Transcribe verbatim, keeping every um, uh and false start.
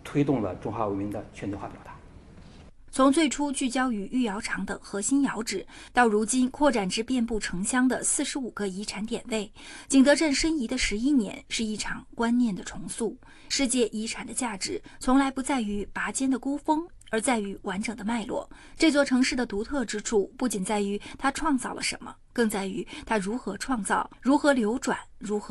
推动了中华文明的全球化表达。 从最初聚焦于御窑厂的核心窑址，到如今扩展至遍布城乡的四十五个遗产点位，景德镇申遗的十一年是一场观念的重塑。世界遗产的价值从来不在于拔尖的孤峰，而在于完整的脉络。这座城市的独特之处不仅在于它创造了什么，更在于它如何创造，如何流转，如何